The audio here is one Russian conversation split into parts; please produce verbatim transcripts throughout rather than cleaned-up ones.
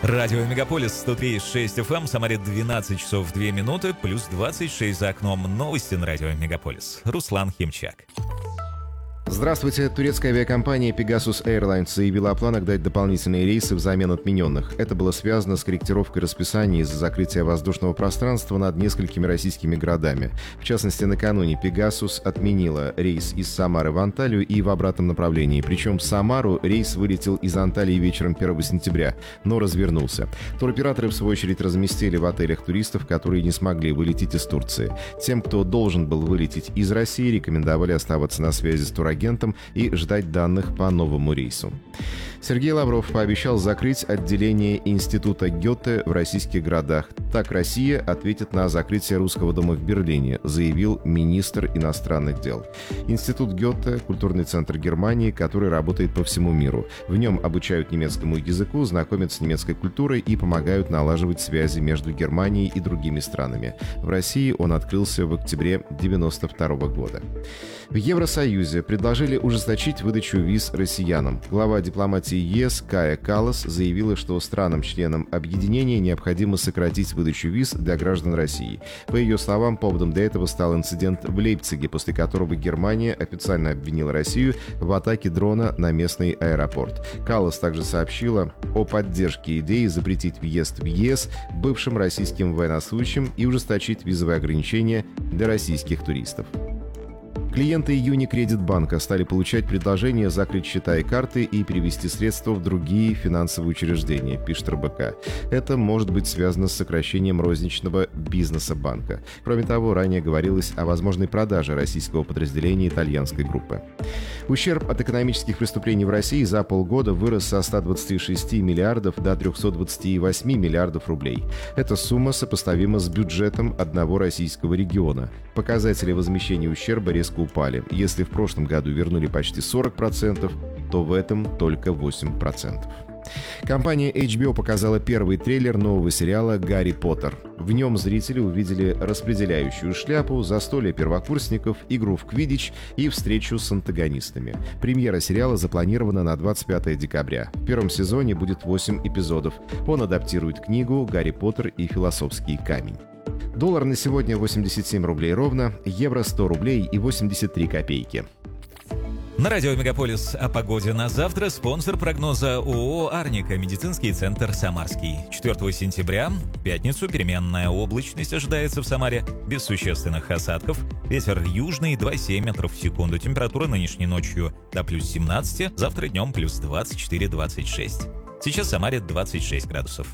Радио Мегаполис сто три и шесть эф эм, Самаре двенадцать часов две минуты, плюс двадцать шесть за окном. Новости на Радио Мегаполис. Руслан Химчак. Здравствуйте. Турецкая авиакомпания Pegasus Airlines заявила о планах дать дополнительные рейсы взамен отмененных. Это было связано с корректировкой расписания из-за закрытия воздушного пространства над несколькими российскими городами. В частности, накануне Pegasus отменила рейс из Самары в Анталию и в обратном направлении. Причем в Самару рейс вылетел из Анталии вечером первого сентября, но развернулся. Туроператоры, в свою очередь, разместили в отелях туристов, которые не смогли вылететь из Турции. Тем, кто должен был вылететь из России, рекомендовали оставаться на связи с турагентом и ждать данных по новому рейсу. Сергей Лавров пообещал закрыть отделение Института Гёте в российских городах. Так Россия ответит на закрытие Русского дома в Берлине, заявил министр иностранных дел. Институт Гёте – культурный центр Германии, который работает по всему миру. В нем обучают немецкому языку, знакомят с немецкой культурой и помогают налаживать связи между Германией и другими странами. В России он открылся в октябре девяносто второго года. В Евросоюзе предложили ужесточить выдачу виз россиянам. Глава дипломатии ЕС Кая Каллас заявила, что странам-членам объединения необходимо сократить выдачу виз для граждан России. По ее словам, поводом для этого стал инцидент в Лейпциге, после которого Германия официально обвинила Россию в атаке дрона на местный аэропорт. Каллас также сообщила о поддержке идеи запретить въезд в ЕС бывшим российским военнослужащим и ужесточить визовые ограничения для российских туристов. Клиенты Unicredit банка стали получать предложение закрыть счета и карты и перевести средства в другие финансовые учреждения, пишет эр бэ ка. Это может быть связано с сокращением розничного бизнеса банка. Кроме того, ранее говорилось о возможной продаже российского подразделения итальянской группы. Ущерб от экономических преступлений в России за полгода вырос со ста двадцати шести миллиардов до трехсот двадцати восьми миллиардов рублей. Эта сумма сопоставима с бюджетом одного российского региона. Показатели возмещения ущерба резко упали. Если в прошлом году вернули почти сорок процентов, то в этом только восемь процентов. Компания эйч би о показала первый трейлер нового сериала «Гарри Поттер». В нем зрители увидели распределяющую шляпу, застолье первокурсников, игру в квиддич и встречу с антагонистами. Премьера сериала запланирована на двадцать пятое декабря. В первом сезоне будет восемь эпизодов. Он адаптирует книгу «Гарри Поттер и философский камень». Доллар на сегодня восемьдесят семь рублей ровно, евро сто рублей и восемьдесят три копейки. На радио Мегаполис о погоде на завтра. Спонсор прогноза ООО «Арника», медицинский центр «Самарский». четвёртого сентября, пятницу, переменная облачность ожидается в Самаре, без существенных осадков. Ветер южный, два целых семь десятых метров в секунду. Температура нынешней ночью до плюс семнадцати, завтра днем плюс двадцать четыре - двадцать шесть. Сейчас в Самаре двадцать шесть градусов.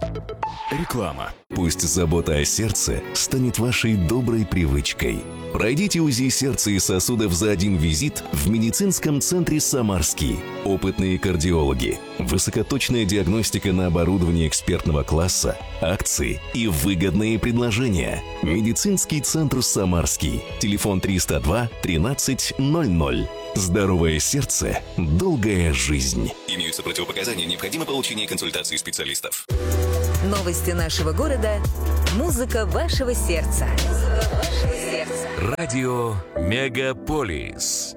Реклама. Пусть забота о сердце станет вашей доброй привычкой. Пройдите УЗИ сердца и сосудов за один визит в медицинском центре «Самарский». Опытные кардиологи, высокоточная диагностика на оборудовании экспертного класса, акции и выгодные предложения. Медицинский центр «Самарский». Телефон триста два тринадцать ноль ноль. Здоровое сердце, долгая жизнь. Имеются противопоказания, необходимо получение консультации специалистов. Новости нашего города. Музыка вашего сердца. Радио Мегаполис.